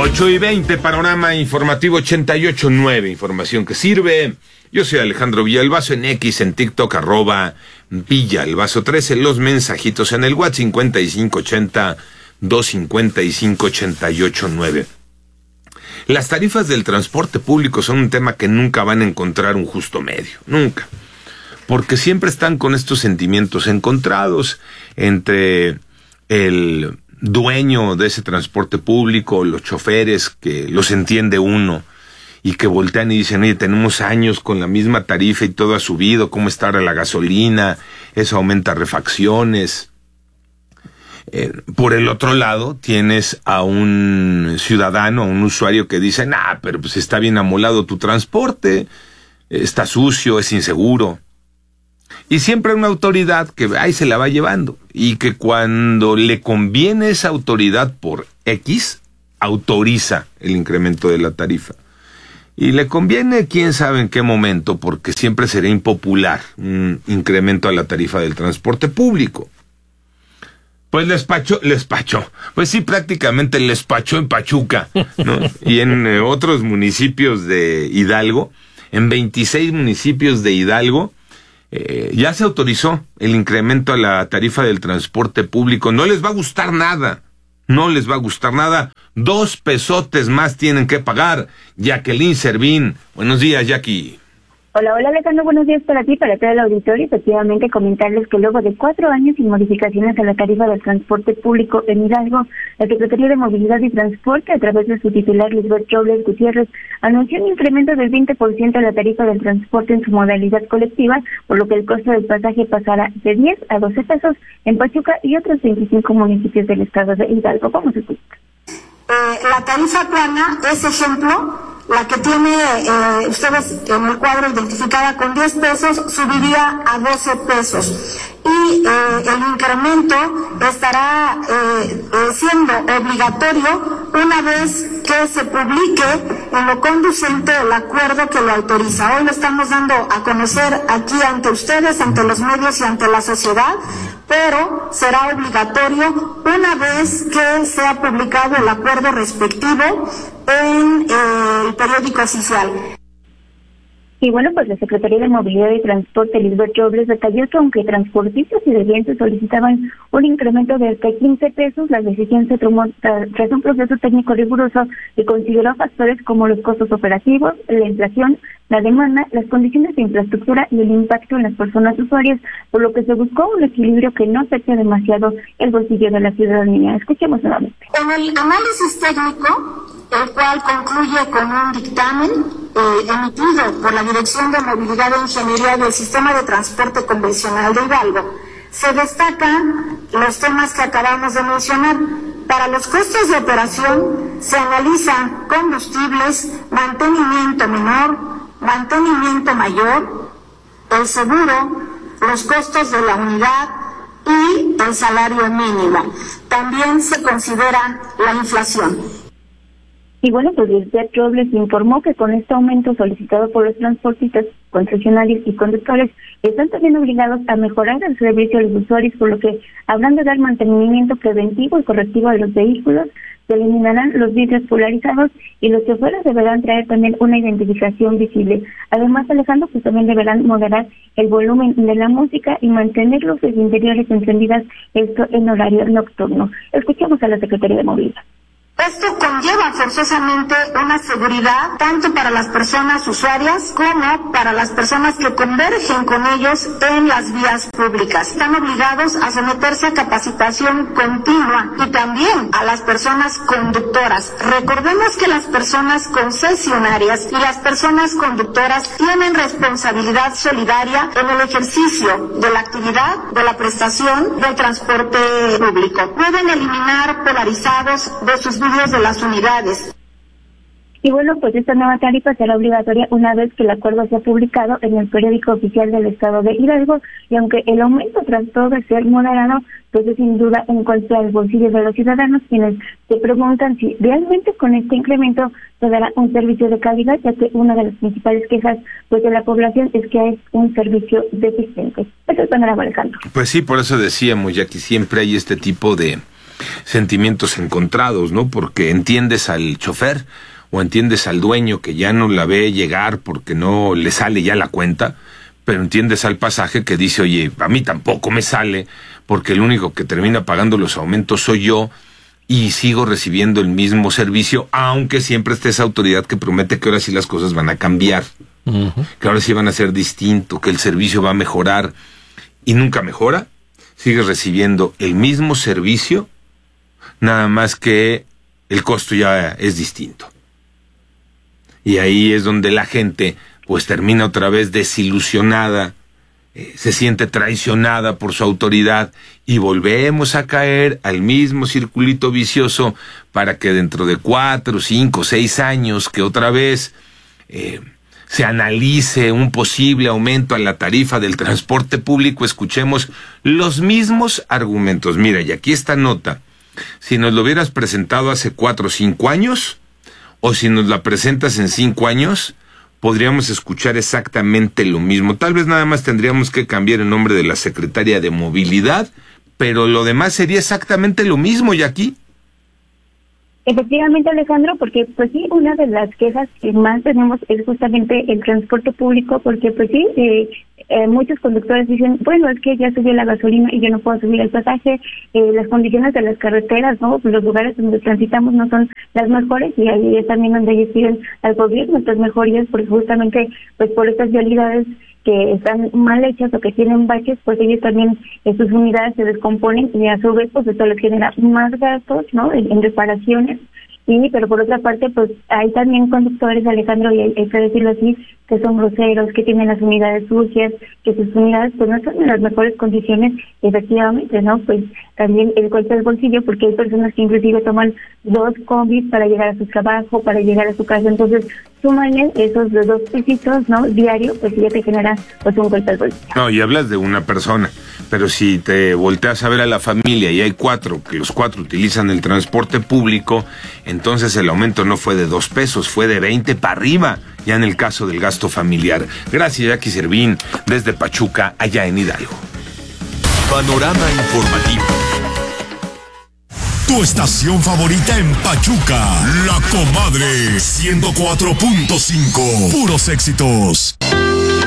8:20, panorama informativo 88.9, información que sirve. Yo soy Alejandro Villalbazo, en X, en TikTok, @Villalbazo13, los mensajitos en el WhatsApp 5580-255-88.9. Las tarifas del transporte público son un tema que nunca van a encontrar un justo medio, nunca. Porque siempre están con estos sentimientos encontrados entre el dueño de ese transporte público, los choferes, que los entiende uno, y que voltean y dicen, oye, tenemos años con la misma tarifa y todo ha subido, ¿cómo está ahora la gasolina? Eso aumenta refacciones. Por el otro lado, tienes a un ciudadano, a un usuario que dice, pero pues está bien amolado tu transporte, está sucio, es inseguro. Y siempre hay una autoridad que ahí se la va llevando, y que cuando le conviene esa autoridad por X, autoriza el incremento de la tarifa. Y le conviene quién sabe en qué momento, porque siempre será impopular un incremento a la tarifa del transporte público. Pues les pachó, pues sí, prácticamente les pachó en Pachuca, ¿no? Y en otros municipios de Hidalgo, en 26 municipios de Hidalgo, ya se autorizó el incremento a la tarifa del transporte público. No les va a gustar nada. 2 pesotes más tienen que pagar. Jacqueline Servín. Buenos días, Jackie. Hola Alejandro, buenos días para ti, para todo el auditorio. Efectivamente, comentarles que luego de 4 años sin modificaciones a la tarifa del transporte público en Hidalgo, la Secretaría de Movilidad y Transporte, a través de su titular Lisbeth Robles Gutiérrez, anunció un incremento del 20% a la tarifa del transporte en su modalidad colectiva, por lo que el costo del pasaje pasará de 10 a 12 pesos en Pachuca y otros 25 municipios del estado de Hidalgo. Vamos a escuchar. La tarifa plana es ejemplo. La que tiene ustedes en el cuadro identificada con 10 pesos subiría a 12 pesos. Y el incremento estará siendo obligatorio una vez que se publique en lo conducente el acuerdo que lo autoriza. Hoy lo estamos dando a conocer aquí ante ustedes, ante los medios y ante la sociedad, pero será obligatorio una vez que sea publicado el acuerdo respectivo en el periódico oficial. Y bueno, pues la Secretaría de Movilidad y Transporte, Lisbeth Robles, detalló que aunque transportistas y clientes solicitaban un incremento de hasta 15 pesos, la decisión se tomó tras un proceso técnico riguroso que consideró factores como los costos operativos, la inflación, la demanda, las condiciones de infraestructura y el impacto en las personas usuarias, por lo que se buscó un equilibrio que no afecte demasiado el bolsillo de la ciudadanía. Escuchemos nuevamente. En el análisis técnico, el cual concluye con un dictamen emitido por la Dirección de Movilidad e Ingeniería del Sistema de Transporte Convencional de Hidalgo, se destacan los temas que acabamos de mencionar. Para los costos de operación se analizan combustibles, mantenimiento menor, mantenimiento mayor, el seguro, los costos de la unidad y el salario mínimo. También se considera la inflación. Y bueno, pues Lisbeth Robles informó que con este aumento solicitado por los transportistas, concesionarios y conductores, están también obligados a mejorar el servicio a los usuarios, por lo que habrán de dar mantenimiento preventivo y correctivo a los vehículos, se eliminarán los vidrios polarizados y los choferes deberán traer también una identificación visible. Además, Alejandro, pues también deberán moderar el volumen de la música y mantener luces interiores encendidas, esto en horario nocturno. Escuchemos a la Secretaría de Movilidad. Esto conlleva forzosamente una seguridad tanto para las personas usuarias como para las personas que convergen con ellos en las vías públicas. Están obligados a someterse a capacitación continua y también a las personas conductoras. Recordemos que las personas concesionarias y las personas conductoras tienen responsabilidad solidaria en el ejercicio de la actividad de la prestación del transporte público. Pueden eliminar polarizados de sus vídeos de las unidades. Y bueno, pues esta nueva tarifa será obligatoria una vez que el acuerdo sea publicado en el periódico oficial del estado de Hidalgo, y aunque el aumento trató de ser moderado, pues es sin duda en cuanto al bolsillo de los ciudadanos, quienes se preguntan si realmente con este incremento se dará un servicio de calidad, ya que una de las principales quejas pues de la población es que es un servicio deficiente. Eso es panorama, Alejandro. Pues sí, por eso decíamos ya que siempre hay este tipo de sentimientos encontrados, ¿no? Porque entiendes al chofer o entiendes al dueño que ya no la ve llegar porque no le sale ya la cuenta, pero entiendes al pasaje que dice, oye, a mí tampoco me sale porque el único que termina pagando los aumentos soy yo y sigo recibiendo el mismo servicio, aunque siempre esté esa autoridad que promete que ahora sí las cosas van a cambiar, que ahora sí van a ser distinto, que el servicio va a mejorar, y nunca mejora. Sigues recibiendo el mismo servicio, nada más que el costo ya es distinto. Y ahí es donde la gente pues termina otra vez desilusionada, se siente traicionada por su autoridad y volvemos a caer al mismo circulito vicioso para que dentro de 4, 5, 6 años que otra vez se analice un posible aumento a la tarifa del transporte público, escuchemos los mismos argumentos. Mira, y aquí esta nota, si nos lo hubieras presentado hace 4 o 5 años, o si nos la presentas en 5 años, podríamos escuchar exactamente lo mismo. Tal vez nada más tendríamos que cambiar el nombre de la secretaria de Movilidad, pero lo demás sería exactamente lo mismo, y aquí. Efectivamente, Alejandro, porque pues sí, una de las quejas que más tenemos es justamente el transporte público, porque pues sí, muchos conductores dicen, bueno, es que ya subió la gasolina y yo no puedo subir el pasaje, las condiciones de las carreteras, ¿no? Los lugares donde transitamos no son las mejores, y ahí es también donde ellos piden al gobierno estas mejorías, porque justamente pues por estas vialidades que están mal hechas o que tienen baches, pues ellos también, sus unidades se descomponen y a su vez pues esto les genera más gastos, ¿no? En reparaciones. Sí, pero por otra parte, pues hay también conductores, Alejandro, y hay que decirlo así, que son groseros, que tienen las unidades sucias, que sus unidades pues no están en las mejores condiciones, efectivamente, ¿no? Pues también el golpe del bolsillo, porque hay personas que inclusive toman 2 combis para llegar a su trabajo, para llegar a su casa, entonces súmale esos de 2 pesitos, ¿no? Diario, pues ya te genera pues un golpe al bolsillo. No, y hablas de una persona, pero si te volteas a ver a la familia y hay 4, que los 4 utilizan el transporte público, entonces el aumento no fue de 2 pesos, fue de 20 para arriba, ya en el caso del gasto familiar. Gracias, Jackie Servín, desde Pachuca, allá en Hidalgo. Panorama informativo. Tu estación favorita en Pachuca, La Comadre 104.5. Puros éxitos.